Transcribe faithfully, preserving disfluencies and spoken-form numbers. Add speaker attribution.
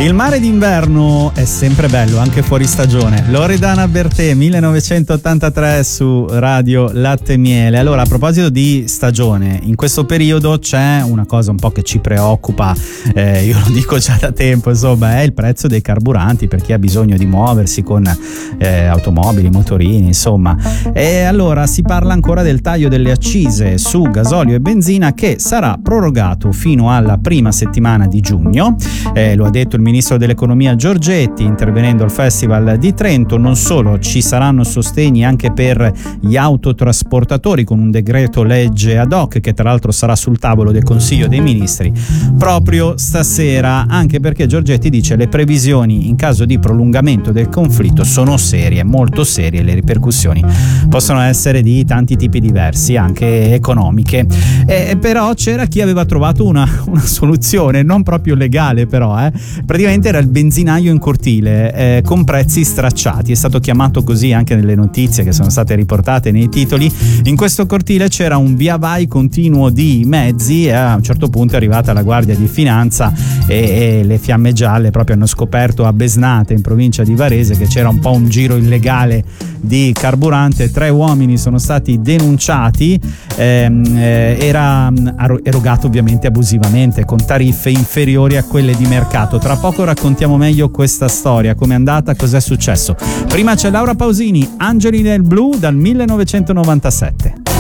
Speaker 1: Il mare d'inverno è sempre bello, anche fuori stagione. Loredana Bertè, millenovecentottantatré su Radio Latte e Miele. Allora, a proposito di stagione, in questo periodo c'è una cosa un po' che ci preoccupa, eh, io lo dico già da tempo, insomma, è il prezzo dei carburanti per chi ha bisogno di muoversi con eh, automobili, motorini, insomma. E allora si parla ancora del taglio delle accise su gasolio e benzina, che sarà prorogato fino alla prima settimana di giugno. Eh, lo ha detto il ministro dell'economia Giorgetti intervenendo al Festival di Trento. Non solo, ci saranno sostegni anche per gli autotrasportatori con un decreto legge ad hoc che tra l'altro sarà sul tavolo del Consiglio dei Ministri proprio stasera, anche perché Giorgetti dice le previsioni in caso di prolungamento del conflitto sono serie, molto serie, le ripercussioni possono essere di tanti tipi diversi, anche economiche. Eh, però c'era chi aveva trovato una, una soluzione non proprio legale, però eh. praticamente era il benzinaio in cortile eh, con prezzi stracciati, è stato chiamato così anche nelle notizie che sono state riportate nei titoli. In questo cortile c'era un via vai continuo di mezzi e a un certo punto è arrivata la Guardia di Finanza e, e le Fiamme Gialle proprio hanno scoperto a Besnate, in provincia di Varese, che c'era un po' un giro illegale di carburante. Tre uomini sono stati denunciati, ehm, eh, era erogato ovviamente abusivamente con tariffe inferiori a quelle di mercato. Tra poco raccontiamo meglio questa storia, com'è andata, cos'è successo. Prima c'è Laura Pausini, Angeli nel blu dal millenovecentonovantasette.